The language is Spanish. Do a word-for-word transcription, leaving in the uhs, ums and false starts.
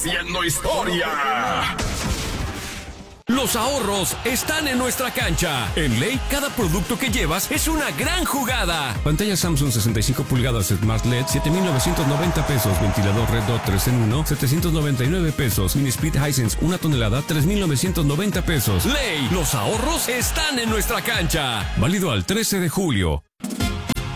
haciendo historia. Los ahorros están en nuestra cancha. En Ley, cada producto que llevas es una gran jugada. Pantalla Samsung sesenta y cinco pulgadas Smart L E D, siete mil novecientos noventa pesos. Ventilador Red Dot tres en uno, setecientos noventa y nueve pesos. Mini Split Hisense, una tonelada, tres mil novecientos noventa pesos. Ley, los ahorros están en nuestra cancha. Válido al trece de julio.